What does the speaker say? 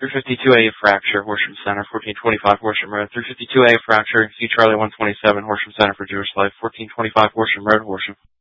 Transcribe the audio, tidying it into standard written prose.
352A fracture, Horsham Center, 1425 Horsham Road. 352A fracture, C Charlie 127 Horsham Center for Jewish Life, 1425 Horsham Road, Horsham.